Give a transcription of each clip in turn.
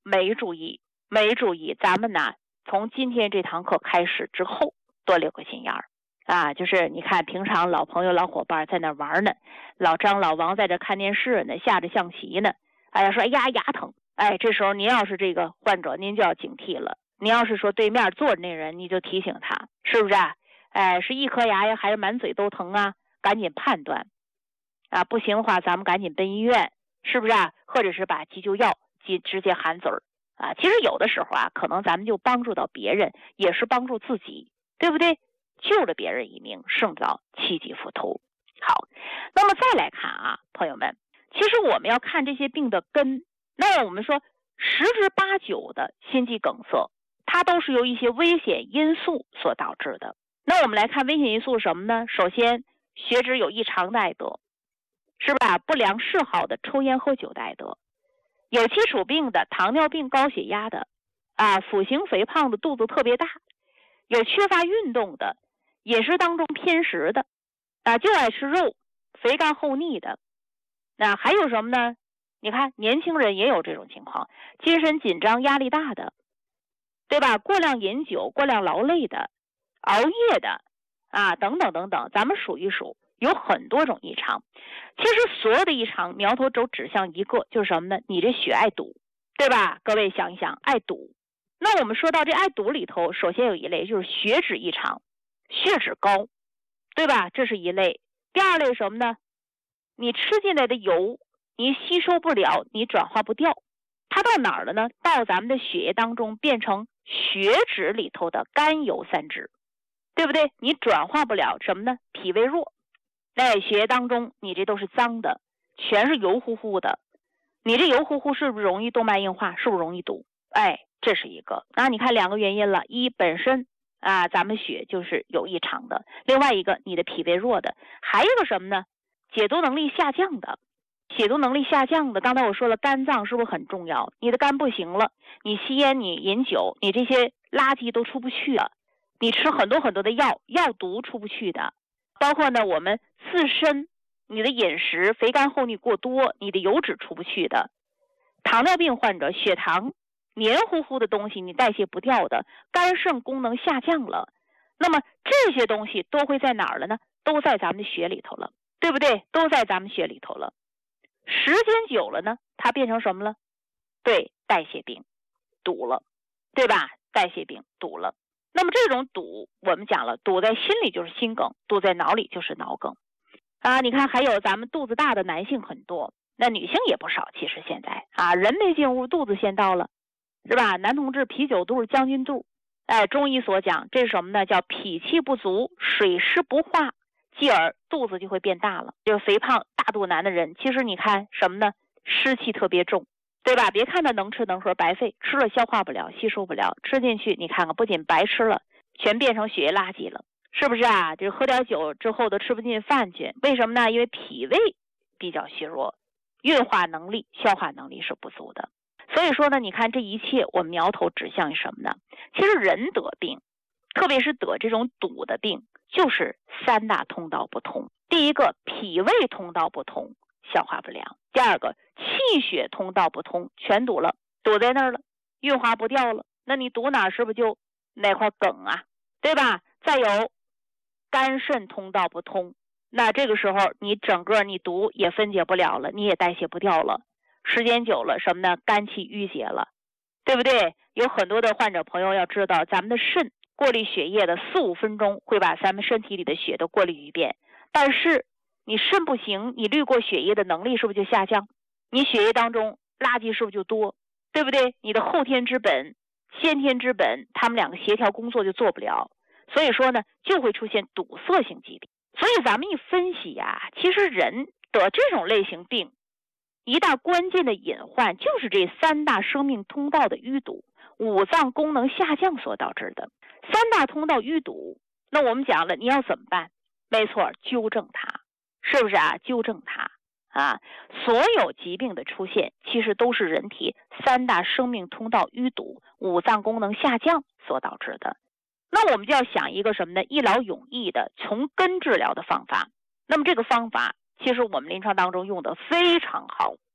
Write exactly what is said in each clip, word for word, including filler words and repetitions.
没注意，没注意，咱们呢从今天这堂课开始之后多留个心眼儿啊，就是你看平常老朋友老伙伴在那玩呢，老张老王在这看电视呢，下着象棋呢，哎呀说哎呀牙疼，哎这时候您要是这个患者您就要警惕了，您要是说对面坐着那人你就提醒他，是不是啊？哎是一颗牙呀还是满嘴都疼啊？赶紧判断啊，不行的话咱们赶紧奔医院，是不是啊？或者是把急救药直接含嘴儿啊。其实有的时候啊，可能咱们就帮助到别人，也是帮助自己，对不对？救了别人一命，胜造七级浮屠。好，那么再来看啊，朋友们，其实我们要看这些病的根，那我们说十之八九的心肌梗塞，它都是由一些危险因素所导致的。那我们来看危险因素什么呢？首先血脂有异常的爱得，是吧？不良嗜好的抽烟喝酒的爱得，有基础病的，糖尿病高血压的啊，腹型肥胖的，肚子特别大，有缺乏运动的，饮食当中偏食的啊，就爱吃肉，肥干厚腻的。那还有什么呢？你看年轻人也有这种情况，精神紧张压力大的，对吧？过量饮酒，过量劳累的，熬夜的啊，等等等等，咱们数一数，有很多种异常。其实所有的异常苗头都指向一个，就是什么呢？你这血爱堵，对吧？各位想一想，爱堵。那我们说到这爱堵里头，首先有一类就是血脂异常，血脂高，对吧？这是一类。第二类什么呢？你吃进来的油你吸收不了，你转化不掉，它到哪儿了呢？到咱们的血液当中变成血脂里头的甘油三酯，对不对？你转化不了什么呢？脾胃弱，在血液当中你这都是脏的，全是油乎乎的，你这油乎乎是不是容易动脉硬化？是不是容易堵？哎，这是一个。那你看两个原因了，一本身啊咱们血就是有异常的，另外一个你的脾胃弱的，还有个什么呢？解毒能力下降的。解毒能力下降的，刚才我说了肝脏是不是很重要？你的肝不行了，你吸烟你饮酒，你这些垃圾都出不去了，你吃很多很多的药，药毒出不去的，包括呢我们自身你的饮食肥甘厚腻过多，你的油脂出不去的，糖尿病患者血糖黏糊糊的东西你代谢不掉的，肝肾功能下降了，那么这些东西都会在哪儿了呢？都在咱们的血里头了，对不对？都在咱们血里头了。时间久了呢，它变成什么了？对，代谢病堵了，对吧？代谢病堵了。那么这种堵我们讲了，堵在心里就是心梗，堵在脑里就是脑梗啊。你看还有咱们肚子大的男性很多，那女性也不少，其实现在啊，人没进屋肚子先到了，是吧？男同志啤酒肚将军肚，哎，中医所讲这是什么呢？叫脾气不足，水湿不化，继而肚子就会变大了。就是肥胖大肚腩的人，其实你看什么呢？湿气特别重，对吧？别看他能吃能喝白费，吃了消化不了，吸收不了，吃进去你看看，不仅白吃了，全变成血液垃圾了，是不是啊？就是喝点酒之后都吃不进饭去，为什么呢？因为脾胃比较虚弱，运化能力消化能力是不足的。所以说呢，你看这一切我们苗头指向于什么呢？其实人得病，特别是得这种堵的病，就是三大通道不通。第一个脾胃通道不通，消化不良；第二个气血通道不通，全堵了，堵在那儿了，运化不掉了，那你堵哪是不是就那块梗啊，对吧？再有肝肾通道不通，那这个时候你整个你毒也分解不了了，你也代谢不掉了，时间久了什么呢？肝气郁结了，对不对？有很多的患者朋友要知道，咱们的肾过滤血液的四五分钟会把咱们身体里的血都过滤一遍，但是你肾不行，你滤过血液的能力是不是就下降？你血液当中垃圾是不是就多？对不对？你的后天之本先天之本他们两个协调工作就做不了，所以说呢就会出现堵塞性疾病。所以咱们一分析呀，其实人得这种类型病一大关键的隐患就是这三大生命通道的淤堵，五脏功能下降所导致的。三大通道淤堵，那我们讲了你要怎么办？没错，纠正它，是不是啊？纠正它啊！所有疾病的出现其实都是人体三大生命通道淤堵，五脏功能下降所导致的。那我们就要想一个什么呢？一劳永逸的从根治疗的方法。那么这个方法其实我们临床当中用的非常好，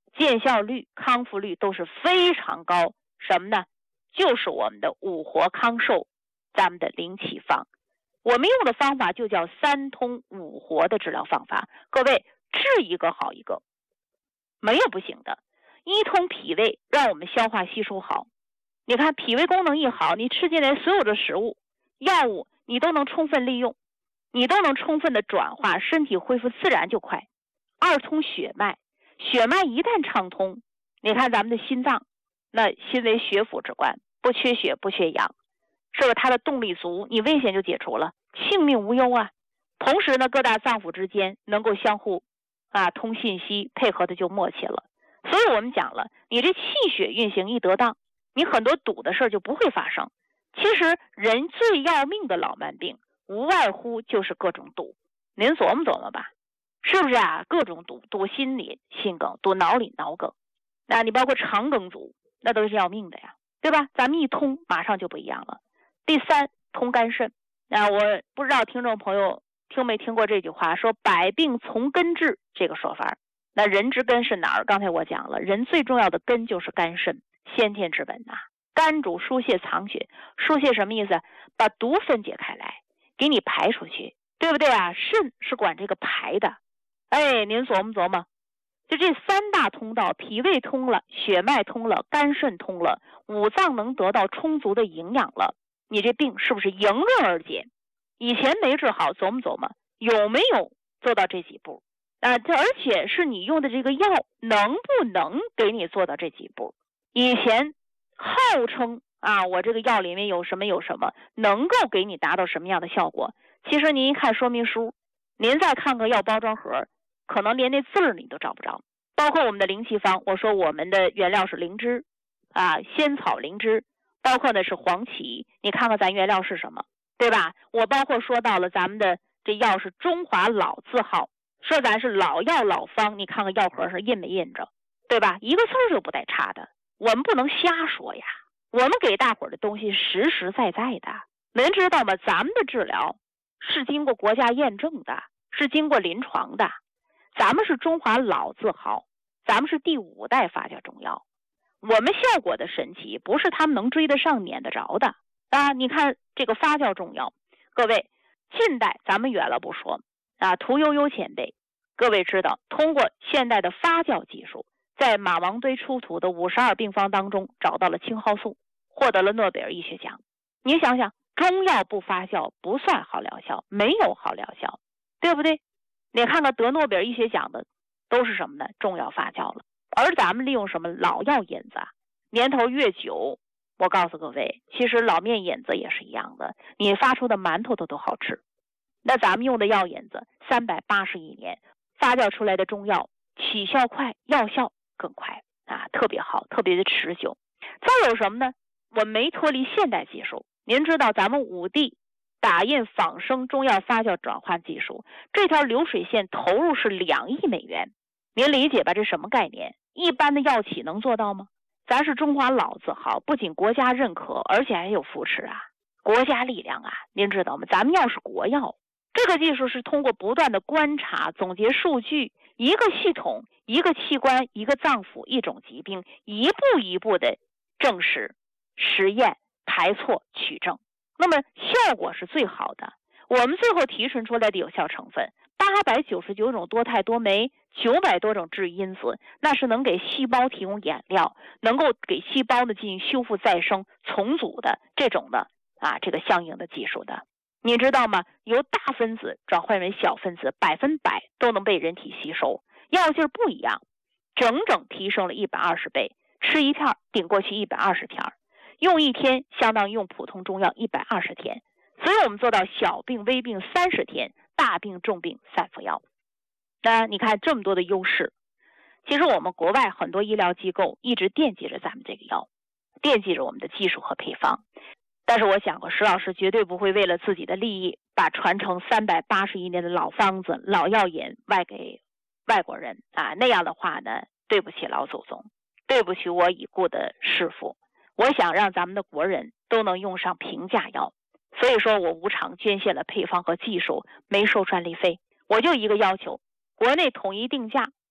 见效率、康复率都是非常高。什么呢？就是我们的五活康寿，咱们的灵气方。我们用的方法就叫三通五活的治疗方法。各位，治一个好一个，没有不行的。一通脾胃，让我们消化吸收好。你看脾胃功能一好，你吃进来所有的食物、药物，你都能充分利用，你都能充分的转化，身体恢复自然就快。二通血脉，血脉一旦畅通，你看咱们的心脏，那心为血府之官，不缺血不缺氧，是不是它的动力足，你危险就解除了，性命无忧啊。同时呢，各大脏腑之间能够相互啊通信息，配合的就默契了。所以我们讲了，你这气血运行一得当，你很多堵的事就不会发生。其实人最要命的老慢病，无外乎就是各种堵。您琢磨琢磨吧，是不是啊？各种堵，堵心里心梗，堵脑里脑梗，那你包括肠梗阻，那都是要命的呀，对吧？咱们一通，马上就不一样了。第三，通肝肾。那我不知道听众朋友听没听过这句话，说百病从根治这个说法。那人之根是哪儿？刚才我讲了，人最重要的根就是肝肾，先天之本呐、啊。肝主疏泄藏血，疏泄什么意思？把毒分解开来，给你排出去，对不对啊？肾是管这个排的。哎，您琢磨琢磨，就这三大通道，脾胃通了，血脉通了，肝肾通了，五脏能得到充足的营养了，你这病是不是迎刃而解？以前没治好，琢磨琢磨，有没有做到这几步？啊，这而且是你用的这个药能不能给你做到这几步？以前号称啊，我这个药里面有什么有什么，能够给你达到什么样的效果？其实您一看说明书，您再看个药包装盒，可能连那字儿你都找不着。包括我们的灵气方，我说我们的原料是灵芝啊，仙草灵芝，包括呢是黄芪，你看看咱原料是什么，对吧？我包括说到了咱们的这药是中华老字号。说咱是老药老方，你看看药盒上印没印着，对吧？一个字儿就不带差的。我们不能瞎说呀，我们给大伙儿的东西实实在在的。您知道吗？咱们的治疗是经过国家验证的，是经过临床的。咱们是中华老字号，咱们是第五代发酵中药，我们效果的神奇不是他们能追得上撵得着的啊！你看这个发酵中药，各位，近代咱们远了不说啊，屠呦呦前辈，各位知道，通过现代的发酵技术，在马王堆出土的五十二病方当中找到了青蒿素，获得了诺贝尔医学奖。你想想，中药不发酵不算好疗效，没有好疗效，对不对？你看看得诺贝尔医学奖的都是什么呢？中药发酵了。而咱们利用什么老药引子，年头越久，我告诉各位，其实老面引子也是一样的，你发出的馒头都都好吃。那咱们用的药引子三百八十一年发酵出来的中药，起效快，药效更快啊，特别好，特别的持久。再有什么呢？我没脱离现代技术。您知道咱们五 D 打印仿生中药发酵转换技术，这条流水线投入是两亿美元。您理解吧？这什么概念？一般的药企能做到吗？咱是中华老字号，不仅国家认可，而且还有扶持啊，国家力量啊，您知道吗？咱们药是国药。这个技术是通过不断的观察、总结数据，一个系统、一个器官、一个脏腑、一种疾病，一步一步的证实、实验、排错、取证，那么效果是最好的。我们最后提纯出来的有效成分八百九十九种多肽多酶，九百多种致因子，那是能给细胞提供养料，能够给细胞呢进行修复再生、重组的这种的啊，这个相应的技术的。你知道吗？由大分子转换为小分子，百分百都能被人体吸收，药劲儿不一样，整整提升了一百二十倍，吃一片顶过去一百二十片，用一天相当于用普通中药一百二十天。所以我们做到小病微病三十天，大病重病三服药。那你看这么多的优势，其实我们国外很多医疗机构一直惦记着咱们这个药，惦记着我们的技术和配方。但是我想过，石老师绝对不会为了自己的利益，把传承三百八十一年的老方子、老药引外给外国人啊！那样的话呢，对不起老祖宗，对不起我已故的师父。我想让咱们的国人都能用上平价药，所以说我无偿捐献了配方和技术，没收专利费。我就一个要求，国内统一定价，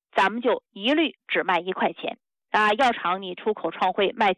咱们就一律只卖一块钱啊。药厂你出口创汇卖